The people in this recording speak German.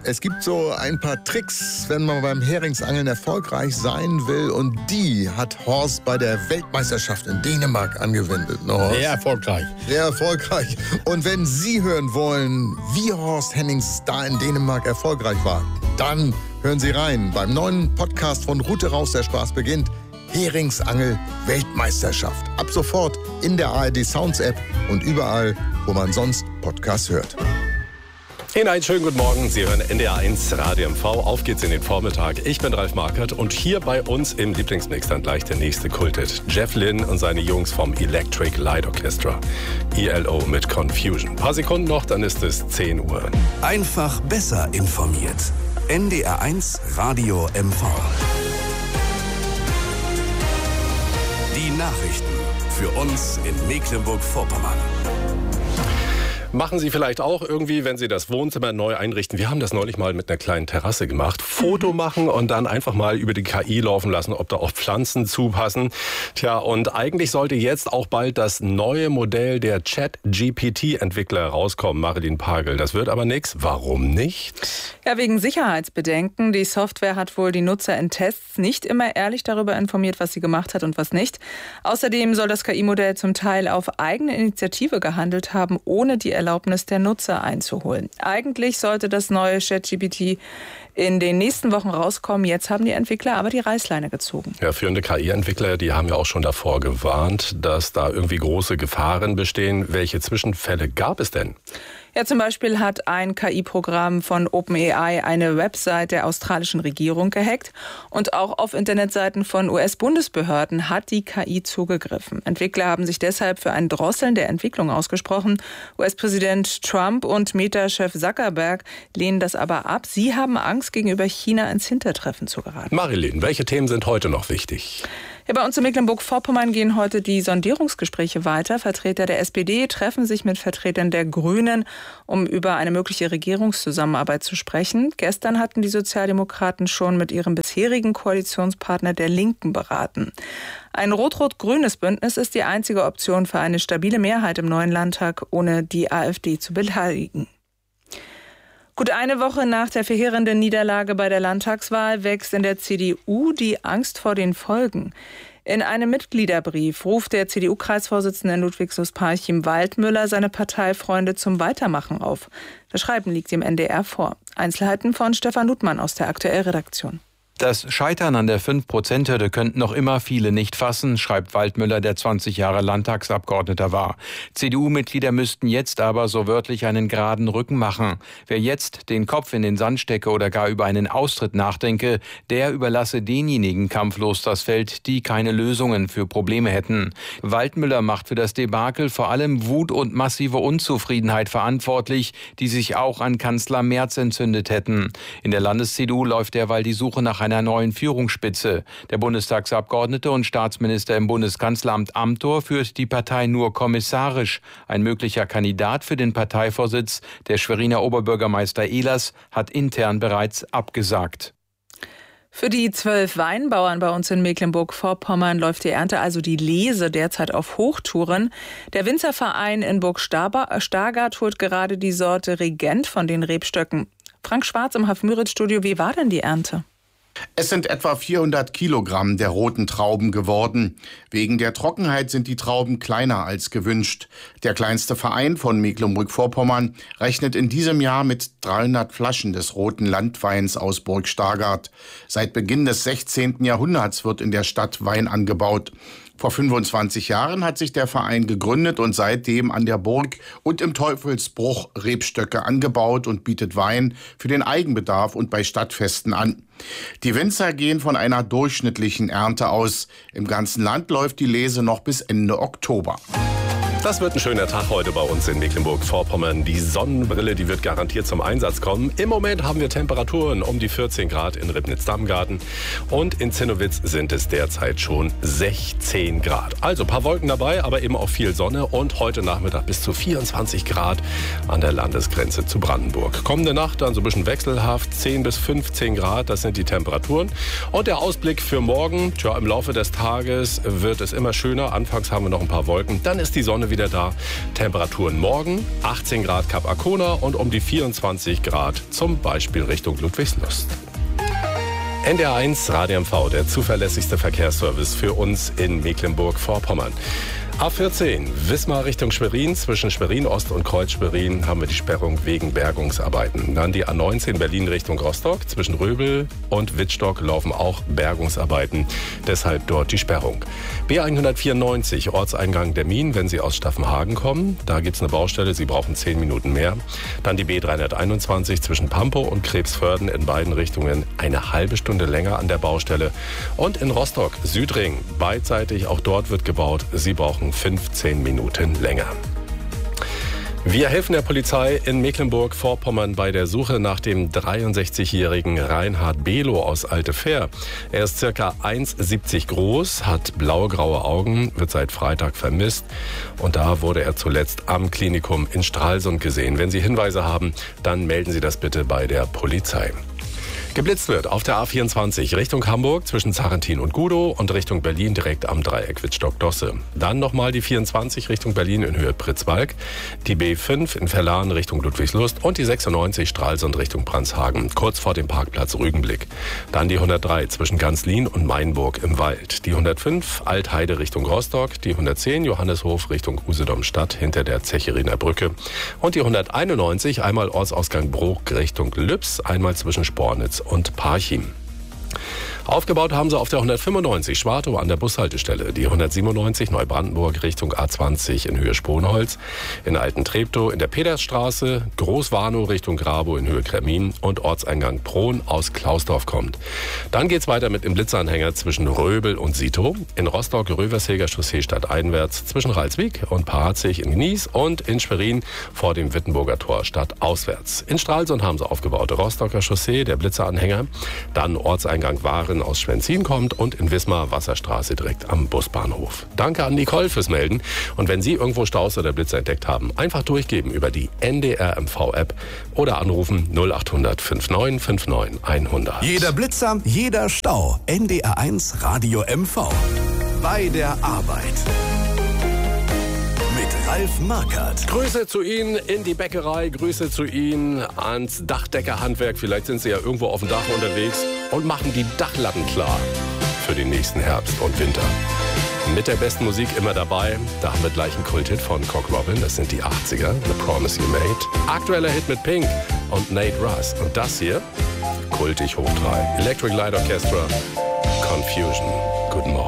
Es gibt so ein paar Tricks, wenn man beim Heringsangeln erfolgreich sein will. Und die hat Horst bei der Weltmeisterschaft in Dänemark angewendet. Sehr erfolgreich. Sehr erfolgreich. Und wenn Sie hören wollen, wie Horst Hennings da in Dänemark erfolgreich war, dann hören Sie rein beim neuen Podcast von Rute raus, der Spaß beginnt. Heringsangel Weltmeisterschaft. Ab sofort in der ARD Sounds App und überall, wo man sonst Podcasts hört. Einen schönen guten Morgen. Sie hören NDR 1 Radio MV. Auf geht's in den Vormittag. Ich bin Ralf Markert und hier bei uns im Lieblingsmix dann gleich der nächste Kulthit. Jeff Lynne und seine Jungs vom Electric Light Orchestra. ELO mit Confusion. Ein paar Sekunden noch, dann ist es 10 Uhr. Einfach besser informiert. NDR 1 Radio MV. Die Nachrichten für uns in Mecklenburg-Vorpommern. Machen Sie vielleicht auch irgendwie, wenn Sie das Wohnzimmer neu einrichten. Wir haben das neulich mal mit einer kleinen Terrasse gemacht. Foto machen und dann einfach mal über die KI laufen lassen, ob da auch Pflanzen zupassen. Tja, und eigentlich sollte jetzt auch bald das neue Modell der Chat-GPT-Entwickler rauskommen, Marilyn Pagel. Das wird aber nichts. Warum nicht? Ja, wegen Sicherheitsbedenken. Die Software hat wohl die Nutzer in Tests nicht immer ehrlich darüber informiert, was sie gemacht hat und was nicht. Außerdem soll das KI-Modell zum Teil auf eigene Initiative gehandelt haben, ohne die Erlaubnis der Nutzer einzuholen. Eigentlich sollte das neue ChatGPT in den nächsten Wochen rauskommen. Jetzt haben die Entwickler aber die Reißleine gezogen. Ja, führende KI-Entwickler, die haben ja auch schon davor gewarnt, dass da irgendwie große Gefahren bestehen. Welche Zwischenfälle gab es denn? Ja, zum Beispiel hat ein KI-Programm von OpenAI eine Website der australischen Regierung gehackt und auch auf Internetseiten von US-Bundesbehörden hat die KI zugegriffen. Entwickler haben sich deshalb für ein Drosseln der Entwicklung ausgesprochen. US-Präsident Trump und Meta-Chef Zuckerberg lehnen das aber ab. Sie haben Angst, gegenüber China ins Hintertreffen zu geraten. Marilyn, welche Themen sind heute noch wichtig? Ja, bei uns in Mecklenburg-Vorpommern gehen heute die Sondierungsgespräche weiter. Vertreter der SPD treffen sich mit Vertretern der Grünen, um über eine mögliche Regierungszusammenarbeit zu sprechen. Gestern hatten die Sozialdemokraten schon mit ihrem bisherigen Koalitionspartner der Linken beraten. Ein rot-rot-grünes Bündnis ist die einzige Option für eine stabile Mehrheit im neuen Landtag, ohne die AfD zu beteiligen. Gut eine Woche nach der verheerenden Niederlage bei der Landtagswahl wächst in der CDU die Angst vor den Folgen. In einem Mitgliederbrief ruft der CDU-Kreisvorsitzende Ludwigslust-Parchim Waldmüller seine Parteifreunde zum Weitermachen auf. Das Schreiben liegt im NDR vor. Einzelheiten von Stefan Ludmann aus der Aktuell-Redaktion. Das Scheitern an der 5%-Hürde könnten noch immer viele nicht fassen, schreibt Waldmüller, der 20 Jahre Landtagsabgeordneter war. CDU-Mitglieder müssten jetzt aber so wörtlich einen geraden Rücken machen. Wer jetzt den Kopf in den Sand stecke oder gar über einen Austritt nachdenke, der überlasse denjenigen kampflos das Feld, die keine Lösungen für Probleme hätten. Waldmüller macht für das Debakel vor allem Wut und massive Unzufriedenheit verantwortlich, die sich auch an Kanzler Merz entzündet hätten. In der Landes-CDU läuft derweil die Suche nach einer neuen Führungsspitze. Der Bundestagsabgeordnete und Staatsminister im Bundeskanzleramt Amthor führt die Partei nur kommissarisch. Ein möglicher Kandidat für den Parteivorsitz, der Schweriner Oberbürgermeister Ehlers, hat intern bereits abgesagt. Für die 12 Weinbauern bei uns in Mecklenburg-Vorpommern läuft die Ernte, also die Lese, derzeit auf Hochtouren. Der Winzerverein in Burg Stargard holt gerade die Sorte Regent von den Rebstöcken. Frank Schwarz im Hafmüritz-Studio, wie war denn die Ernte? Es sind etwa 400 Kilogramm der roten Trauben geworden. Wegen der Trockenheit sind die Trauben kleiner als gewünscht. Der kleinste Verein von Mecklenburg-Vorpommern rechnet in diesem Jahr mit 300 Flaschen des roten Landweins aus Burg Stargard. Seit Beginn des 16. Jahrhunderts wird in der Stadt Wein angebaut. Vor 25 Jahren hat sich der Verein gegründet und seitdem an der Burg und im Teufelsbruch Rebstöcke angebaut und bietet Wein für den Eigenbedarf und bei Stadtfesten an. Die Winzer gehen von einer durchschnittlichen Ernte aus. Im ganzen Land läuft die Lese noch bis Ende Oktober. Das wird ein schöner Tag heute bei uns in Mecklenburg-Vorpommern. Die Sonnenbrille, die wird garantiert zum Einsatz kommen. Im Moment haben wir Temperaturen um die 14 Grad in Ribnitz-Damgarten und in Zinnowitz sind es derzeit schon 16 Grad. Also ein paar Wolken dabei, aber eben auch viel Sonne und heute Nachmittag bis zu 24 Grad an der Landesgrenze zu Brandenburg. Kommende Nacht dann so ein bisschen wechselhaft, 10 bis 15 Grad, das sind die Temperaturen. Und der Ausblick für morgen, im Laufe des Tages wird es immer schöner. Anfangs haben wir noch ein paar Wolken, dann ist die Sonne wieder wieder da. Temperaturen morgen 18 Grad Kap Arkona und um die 24 Grad zum Beispiel Richtung Ludwigslust. NDR1 Radio MV, der zuverlässigste Verkehrsservice für uns in Mecklenburg-Vorpommern. A14, Wismar Richtung Schwerin. Zwischen Schwerin-Ost und Kreuz-Schwerin haben wir die Sperrung wegen Bergungsarbeiten. Dann die A19 Berlin Richtung Rostock. Zwischen Röbel und Wittstock laufen auch Bergungsarbeiten. Deshalb dort die Sperrung. B194, Ortseingang der Mien, wenn Sie aus Staffenhagen kommen. Da gibt es eine Baustelle, Sie brauchen 10 Minuten mehr. Dann die B321 zwischen Pampow und Krebsförden in beiden Richtungen eine halbe Stunde länger an der Baustelle. Und in Rostock, Südring, beidseitig, auch dort wird gebaut. Sie brauchen 15 Minuten länger. Wir helfen der Polizei in Mecklenburg-Vorpommern bei der Suche nach dem 63-jährigen Reinhard Below aus Altefähr. Er ist ca. 1,70 groß, hat blau-graue Augen, wird seit Freitag vermisst. Und da wurde er zuletzt am Klinikum in Stralsund gesehen. Wenn Sie Hinweise haben, dann melden Sie das bitte bei der Polizei. Geblitzt wird auf der A24 Richtung Hamburg zwischen Zarentin und Gudow und Richtung Berlin direkt am Dreieck Wittstock-Dosse. Dann nochmal die 24 Richtung Berlin in Höhe Pritzwalk, die B5 in Verlan Richtung Ludwigslust und die 96 Stralsund Richtung Brandshagen, kurz vor dem Parkplatz Rügenblick. Dann die 103 zwischen Ganzlin und Mainburg im Wald, die 105 Altheide Richtung Rostock, die 110 Johanneshof Richtung Usedom-Stadt hinter der Zechiriner Brücke und die 191 einmal Ortsausgang Bruch Richtung Lübs, einmal zwischen Spornitz und Parchim. Aufgebaut haben sie auf der 195 Schwartow an der Bushaltestelle, die 197 Neubrandenburg Richtung A20 in Höhe Sponholz, in Alten-Treptow in der Petersstraße, Groß-Warnow Richtung Grabow in Höhe Kremmin und Ortseingang Prohn aus Klausdorf kommt. Dann geht's weiter mit dem Blitzanhänger zwischen Röbel und Sitow, in Rostock Röversheger Chaussee stadteinwärts zwischen Ralswiek und Parzig in Nies und in Schwerin vor dem Wittenburger Tor stadtauswärts. In Stralsund haben sie aufgebaute Rostocker Chaussee, der Blitzeranhänger, dann Ortseingang Waren aus Schwenzin kommt und in Wismar Wasserstraße direkt am Busbahnhof. Danke an Nicole fürs Melden. Und wenn Sie irgendwo Staus oder Blitzer entdeckt haben, einfach durchgeben über die NDR MV-App oder anrufen 0800 59 59 100. Jeder Blitzer, jeder Stau. NDR1 Radio MV. Bei der Arbeit. Ralf Markert. Grüße zu Ihnen in die Bäckerei, Grüße zu Ihnen ans Dachdeckerhandwerk. Vielleicht sind Sie ja irgendwo auf dem Dach unterwegs und machen die Dachlatten klar für den nächsten Herbst und Winter. Mit der besten Musik immer dabei. Da haben wir gleich einen Kulthit von Cock Robin. Das sind die 80er, The Promise You Made. Aktueller Hit mit Pink und Nate Russ. Und das hier, kultig hoch 3. Electric Light Orchestra, Confusion. Guten Morgen.